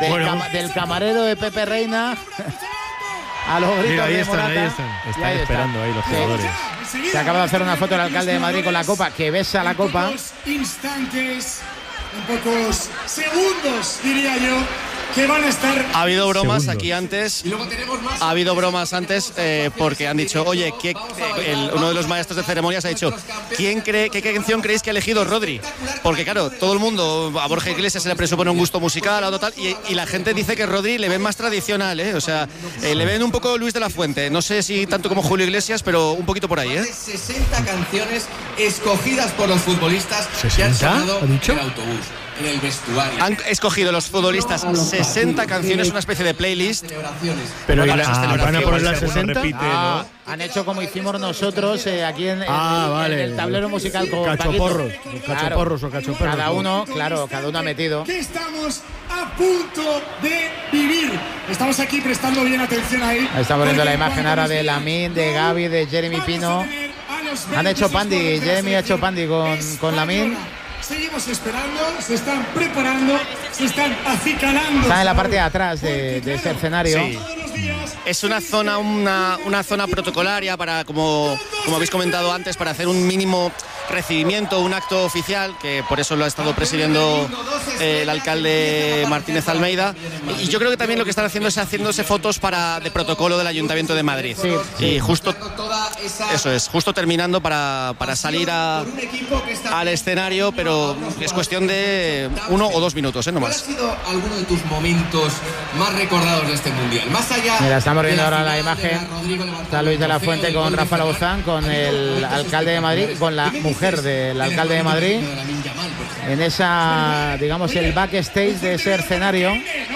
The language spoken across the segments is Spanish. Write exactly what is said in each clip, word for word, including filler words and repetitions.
del, bueno. cama, del camarero de Pepe Reina a los gritos. Mira, ahí de están, Morata. ahí están. Están ahí esperando está. ahí los Sí. jugadores. Se acaba de hacer una foto del alcalde de Madrid con la copa, que besa la copa. En pocos instantes, en pocos segundos, diría yo, que van a estar. Ha habido bromas Segundos. aquí antes. Y luego tenemos más. Ha habido bromas antes eh, porque han dicho, oye, ¿qué, el, uno de los maestros de ceremonias ha dicho, ¿quién cree, qué, qué canción creéis que ha elegido Rodri? Porque claro, todo el mundo, a Borja Iglesias se le presupone un gusto musical, a total, y, y la gente dice que Rodri le ven más tradicional, ¿eh? O sea, eh, le ven un poco Luis de la Fuente. No sé si tanto como Julio Iglesias, pero un poquito por ahí, ¿eh? sesenta canciones escogidas por los futbolistas que han ¿sesenta? sonado ¿Ha dicho? en el autobús, en el vestuario. Han escogido los futbolistas sesenta canciones, una especie de playlist. Celebraciones. Pero Para ¿y la- esas ah, van a celebraciones, poner las según sesenta. repite, Ah, han hecho como hicimos nosotros eh, aquí en, en Ah, el, vale. en el tablero musical con Cachoporros, Paquito. los cachoporros o cachoperros. Cada uno, claro, cada uno ha metido. Que estamos a punto de vivir. Estamos aquí prestando bien atención ahí. Estamos viendo la Porque imagen cuando ahora nos de digan Lamine, de gol, Gavi, de Jeremy vamos a Pino. tener a los Han hecho veintiséis pandi, jugadores de la Jeremy ha hecho selección pandi con, con Lamine. española. Seguimos esperando, se están preparando, se están acicalando. Está en la parte de atrás de, de ese escenario. Sí. Es una zona, una, una zona protocolaria para, como, como habéis comentado antes, para hacer un mínimo recibimiento, un acto oficial, que por eso lo ha estado presidiendo eh, el alcalde Martínez Almeida. Y yo creo que también lo que están haciendo es haciéndose fotos para de protocolo del Ayuntamiento de Madrid. Sí. Y justo, eso es, justo terminando para, para salir a, al escenario, pero es cuestión de uno o dos minutos, ¿eh? No ¿Cuál ha más. sido alguno de tus momentos más recordados de este mundial? Más allá. Mira, estamos viendo de ahora la final, imagen. de Rodrigo levantando Está Luis de la el trofeo, Fuente del con gol de Rafa Ferran. Lauzán, con el alcalde de Madrid, con la mujer del alcalde de Madrid, en esa, digamos, el backstage de ese escenario,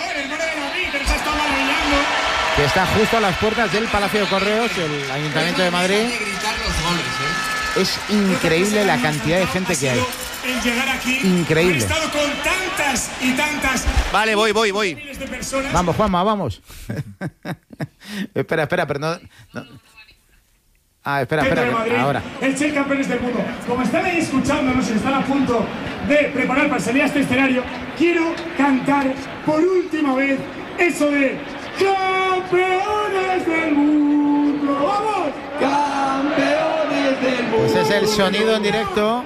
que está justo a las puertas del Palacio de Correos, el Ayuntamiento de Madrid. Es increíble la cantidad de gente que hay. En llegar aquí, Increíble. he estado con tantas y tantas Vale, voy, voy, voy. miles de personas. Vamos, Juanma, vamos. espera, espera, pero no, no. Ah, espera, Centro espera, de que- Madrid, ahora. el Che Campeones del Mundo. Como están ahí escuchándonos y están a punto de preparar para salir a este escenario, quiero cantar por última vez eso de Campeones del Mundo. ¡Vamos! Campeones del mundo. Pues es el sonido en directo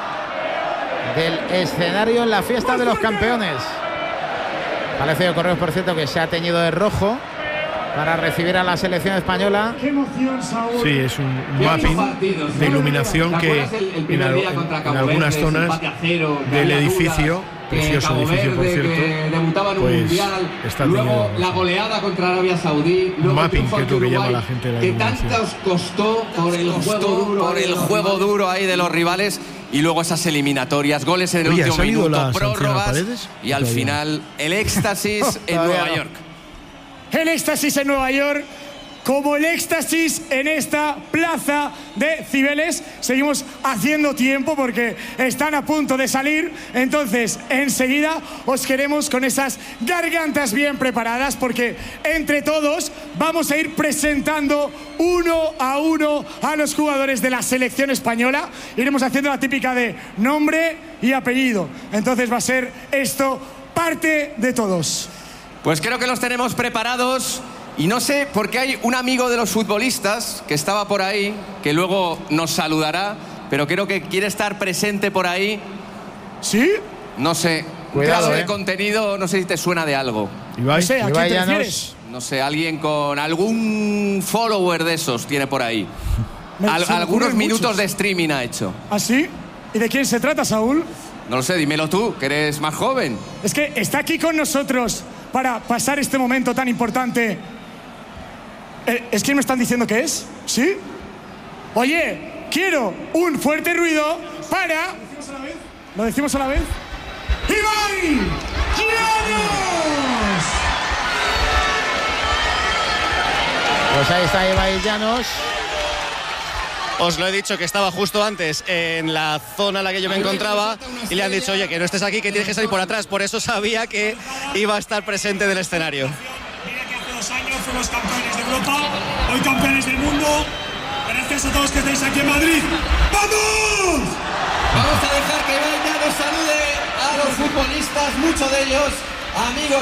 del escenario en la fiesta de los campeones. Palacio de Correos, por cierto, que se ha teñido de rojo para recibir a la selección española. ¡Qué emoción, Saúl! Sí, es un mapping de iluminación que en, al- en algunas zonas del edificio, precioso edificio por cierto, pues está luego teniendo la goleada contra Arabia Saudí, luego mapping, el triunfo que es lo ante que llama Uruguay, la gente de la que iluminación. tanto os costó por el juego duro, por el juego duro ahí de los rivales y luego esas eliminatorias, goles en el Oye, ¿ha último salido minuto, la sanción a prórrogas Paredes? y al Todavía. final el éxtasis en Todavía Nueva no. York. El éxtasis en Nueva York, como el éxtasis en esta plaza de Cibeles. Seguimos haciendo tiempo porque están a punto de salir. Entonces, enseguida os queremos con esas gargantas bien preparadas, porque entre todos vamos a ir presentando uno a uno a los jugadores de la selección española. Iremos haciendo la típica de nombre y apellido. Entonces va a ser esto parte de todos. Pues creo que los tenemos preparados y no sé por qué hay un amigo de los futbolistas que estaba por ahí, que luego nos saludará, pero creo que quiere estar presente por ahí. ¿Sí? No sé, Cuidado, clase eh. de contenido, no sé si te suena de algo. Ibai, No sé, ¿a Ibai quién te Llanos. refieres? No sé, alguien con algún follower de esos tiene por ahí. Me- Al- se me algunos ocurren minutos muchos. de streaming ha hecho. ¿Ah, sí? ¿Y de quién se trata, Saúl? No lo sé, dímelo tú, que eres más joven. Es que está aquí con nosotros para pasar este momento tan importante. Eh, ¿Es quién me están diciendo que es? ¿Sí? Oye, quiero un fuerte ruido para... ¿Lo decimos a la vez? ¡Ibai Llanos! Pues ahí está Ibai Llanos. Os lo he dicho que estaba justo antes en la zona en la que yo me encontraba y le han dicho, oye, que no estés aquí, que tienes que salir por atrás. Por eso sabía que iba a estar presente en el escenario. Mira que hace dos años fuimos campeones de Europa, hoy campeones del mundo. Gracias a todos que estáis aquí en Madrid. ¡Vamos! Vamos a dejar que Ibai Llanos salude a los futbolistas, muchos de ellos amigos